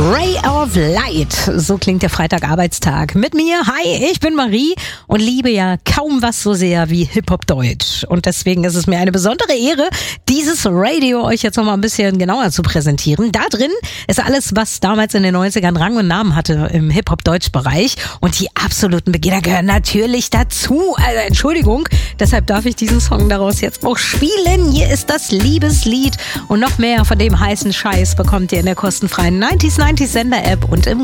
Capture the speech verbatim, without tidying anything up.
Ray of Light, so klingt der Freitagarbeitstag. Mit mir, hi, ich bin Marie und liebe ja kaum was so sehr wie Hip-Hop-Deutsch. Und deswegen ist es mir eine besondere Ehre, dieses Radio euch jetzt noch mal ein bisschen genauer zu präsentieren. Da drin ist alles, was damals in den neunzigern Rang und Namen hatte im Hip-Hop-Deutsch-Bereich. Und die absoluten Beginner gehören natürlich dazu. Also Entschuldigung, deshalb darf ich diesen Song daraus jetzt auch spielen. Hier ist das Liebeslied und noch mehr von dem heißen Scheiß bekommt ihr in der kostenfreien neunzig neunzig Sender-App und im